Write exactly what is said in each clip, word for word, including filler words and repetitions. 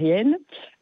végétarienne.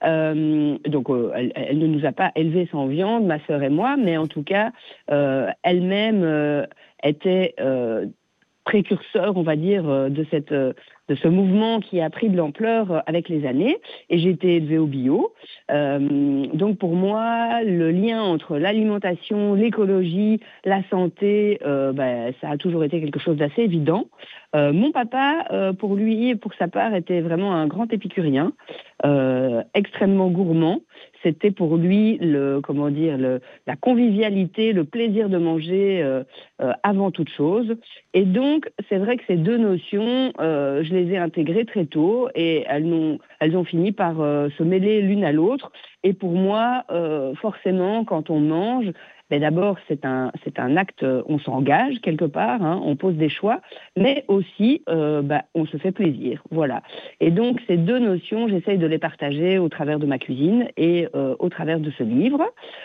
Euh, donc, euh, elle, elle ne nous a pas élevés sans viande, ma sœur et moi, mais en tout cas, euh, elle-même euh, était euh, précurseur, on va dire, euh, de cette euh, de ce mouvement qui a pris de l'ampleur euh, avec les années. Et j'ai été élevée au bio. Euh, donc pour moi, le lien entre l'alimentation, l'écologie, la santé, euh, ben, ça a toujours été quelque chose d'assez évident. Euh, mon papa, euh, pour lui, pour sa part, était vraiment un grand épicurien, euh, extrêmement gourmand. C'était pour lui le, comment dire, le, la convivialité, le plaisir de manger euh, euh, avant toute chose. Et donc, c'est vrai que ces deux notions, euh, je les ai intégrées très tôt et elles ont, elles ont fini par euh, se mêler l'une à l'autre. Et pour moi, euh, forcément, quand on mange, ben d'abord, c'est un, c'est un acte, on s'engage quelque part, hein, on pose des choix, mais aussi, euh, ben, on se fait plaisir. Voilà. Et donc, ces deux notions, j'essaye de les partager au travers de ma cuisine et euh, au travers de ce livre.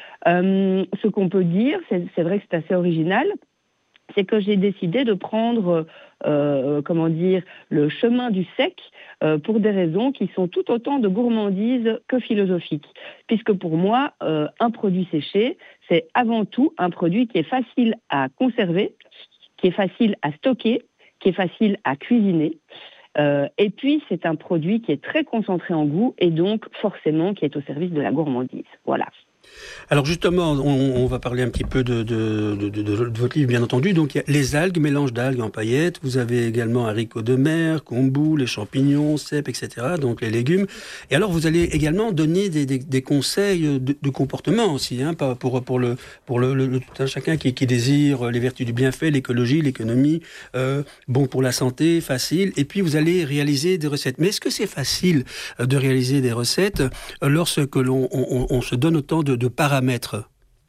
Euh, ce qu'on peut dire, c'est, c'est vrai que c'est assez original, c'est que j'ai décidé de prendre, euh, comment dire, le chemin du sec euh, pour des raisons qui sont tout autant de gourmandise que philosophiques. Puisque pour moi, euh, un produit séché, c'est avant tout un produit qui est facile à conserver, qui est facile à stocker, qui est facile à cuisiner. Euh, et puis, c'est un produit qui est très concentré en goût et donc forcément qui est au service de la gourmandise. Voilà. Alors justement, on, on va parler un petit peu de, de, de, de, de votre livre, bien entendu. Donc il y a les algues, mélange d'algues en paillettes. Vous avez également haricots de mer, kombu, les champignons, cèpes, et cetera. Donc les légumes. Et alors vous allez également donner des, des, des conseils de, de comportement aussi, hein, pour, pour, le, pour le, le, le tout un chacun qui, qui désire les vertus du bienfait, l'écologie, l'économie, euh, bon pour la santé, facile. Et puis vous allez réaliser des recettes. Mais est-ce que c'est facile de réaliser des recettes lorsque l'on on, on se donne autant de de paramètres?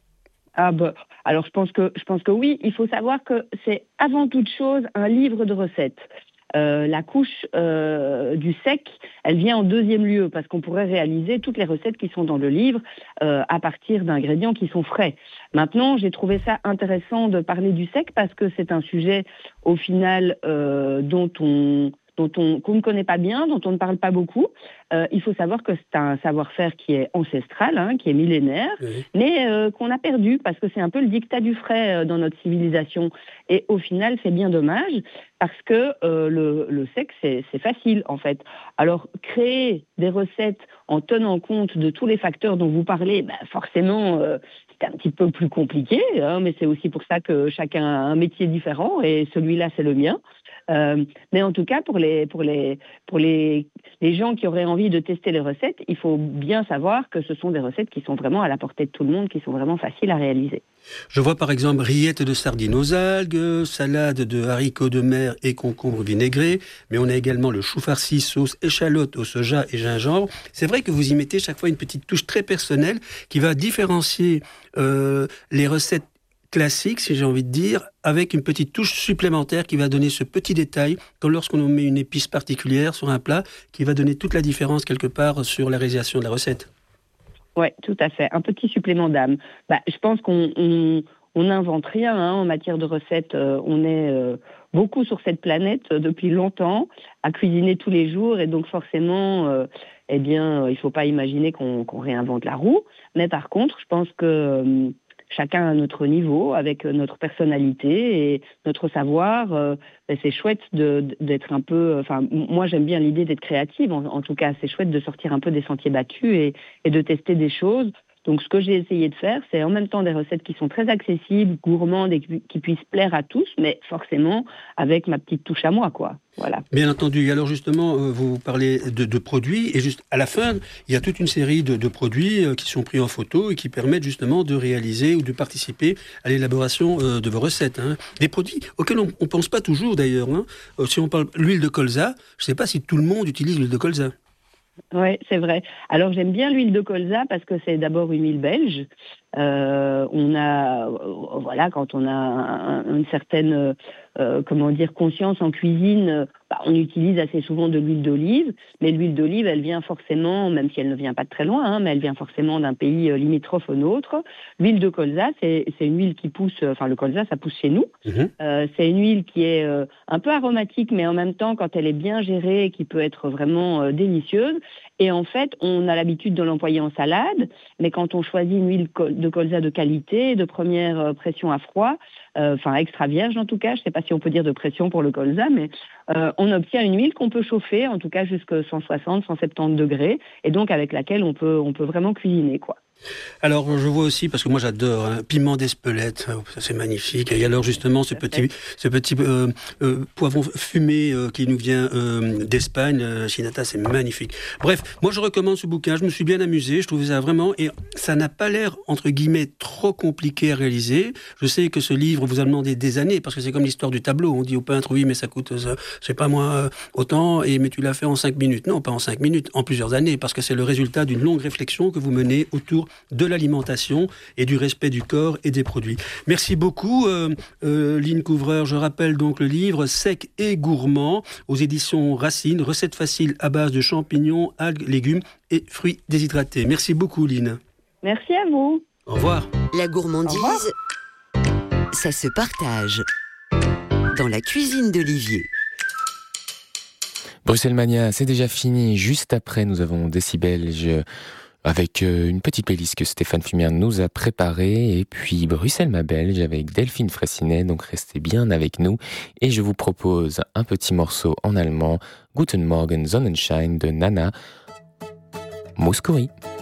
Ah bah, alors je pense que je pense que oui. Il faut savoir que c'est avant toute chose un livre de recettes. Euh, la couche euh, du sec, elle vient en deuxième lieu parce qu'on pourrait réaliser toutes les recettes qui sont dans le livre euh, à partir d'ingrédients qui sont frais. Maintenant, j'ai trouvé ça intéressant de parler du sec parce que c'est un sujet au final euh, dont on dont on, qu'on ne connaît pas bien, dont on ne parle pas beaucoup. Euh, il faut savoir que c'est un savoir-faire qui est ancestral, hein, qui est millénaire, oui. mais euh, qu'on a perdu parce que c'est un peu le diktat du frais euh, dans notre civilisation. Et au final, c'est bien dommage parce que euh, le, le sec, c'est, c'est facile en fait. Alors, créer des recettes en tenant compte de tous les facteurs dont vous parlez, bah, forcément, euh, c'est un petit peu plus compliqué, hein, mais c'est aussi pour ça que chacun a un métier différent et celui-là, c'est le mien. Euh, mais en tout cas, pour les pour les pour les les gens qui auraient envie de tester les recettes, il faut bien savoir que ce sont des recettes qui sont vraiment à la portée de tout le monde, qui sont vraiment faciles à réaliser. Je vois par exemple rillettes de sardines aux algues, salade de haricots de mer et concombres vinaigrés, mais on a également le chou farci sauce échalote au soja et gingembre. C'est vrai que vous y mettez chaque fois une petite touche très personnelle qui va différencier euh, les recettes classique, si j'ai envie de dire, avec une petite touche supplémentaire qui va donner ce petit détail, comme lorsqu'on met une épice particulière sur un plat, qui va donner toute la différence quelque part sur la réalisation de la recette. Oui, tout à fait. Un petit supplément d'âme. Bah, je pense qu'on on, on n'invente rien hein, en matière de recettes. Euh, on est euh, beaucoup sur cette planète euh, depuis longtemps, à cuisiner tous les jours, et donc forcément, euh, eh bien, euh, il ne faut pas imaginer qu'on, qu'on réinvente la roue. Mais par contre, je pense que euh, chacun à notre niveau, avec notre personnalité et notre savoir, euh, ben c'est chouette de, d'être un peu... Enfin, moi, j'aime bien l'idée d'être créative. En, en tout cas, c'est chouette de sortir un peu des sentiers battus et, et de tester des choses. Donc, ce que j'ai essayé de faire, c'est en même temps des recettes qui sont très accessibles, gourmandes et qui, qui puissent plaire à tous, mais forcément avec ma petite touche à moi, quoi. Voilà. Bien entendu. Alors justement, vous parlez de, de produits et juste à la fin, il y a toute une série de, de produits qui sont pris en photo et qui permettent justement de réaliser ou de participer à l'élaboration de vos recettes. Hein. Des produits auxquels on ne pense pas toujours d'ailleurs. Hein. Si on parle de l'huile de colza, je ne sais pas si tout le monde utilise l'huile de colza. Oui, c'est vrai. Alors, j'aime bien l'huile de colza parce que c'est d'abord une huile belge. Euh, on a, euh, voilà, quand on a un, une certaine, euh, comment dire, conscience en cuisine, bah, on utilise assez souvent de l'huile d'olive. Mais l'huile d'olive, elle vient forcément, même si elle ne vient pas de très loin, hein, mais elle vient forcément d'un pays limitrophe au nôtre. L'huile de colza, c'est, c'est une huile qui pousse, enfin le colza, ça pousse chez nous. Mmh. Euh, c'est une huile qui est euh, un peu aromatique, mais en même temps, quand elle est bien gérée, qui peut être vraiment euh, délicieuse. Et en fait, on a l'habitude de l'employer en salade, mais quand on choisit une huile de colza de qualité, de première pression à froid, euh, enfin extra vierge en tout cas, je ne sais pas si on peut dire de pression pour le colza, mais euh, on obtient une huile qu'on peut chauffer, en tout cas jusqu'à cent soixante, cent soixante-dix degrés, et donc avec laquelle on peut, on peut vraiment cuisiner, quoi. Alors, je vois aussi, parce que moi j'adore, hein, piment d'Espelette, ça c'est magnifique. Et alors justement, ce petit, ce petit euh, euh, poivron fumé euh, qui nous vient euh, d'Espagne, euh, Chinata, c'est magnifique. Bref, moi je recommande ce bouquin, je me suis bien amusé, je trouvais ça vraiment, et ça n'a pas l'air, entre guillemets, trop compliqué à réaliser. Je sais que ce livre vous a demandé des années, parce que c'est comme l'histoire du tableau, on dit au peintre, oui, mais ça coûte, euh, je sais pas moi, euh, autant, et mais tu l'as fait en cinq minutes. Non, pas en cinq minutes, en plusieurs années, parce que c'est le résultat d'une longue réflexion que vous menez autour de l'alimentation et du respect du corps et des produits. Merci beaucoup, euh, euh, Line Couvreur. Je rappelle donc le livre Sec et gourmand aux éditions Racine, recettes faciles à base de champignons, algues, légumes et fruits déshydratés. Merci beaucoup, Line. Merci à vous. Au revoir. La gourmandise, revoir. Ça se partage dans la cuisine d'Olivier. Bruxelles Mania, c'est déjà fini. Juste après, nous avons Décibel. Je... avec une petite playlist que Stéphane Fumier nous a préparée, et puis Bruxelles ma Belge avec Delphine Fraissinet, donc restez bien avec nous, et je vous propose un petit morceau en allemand, Guten Morgen Sonnenschein de Nana Mouskouri.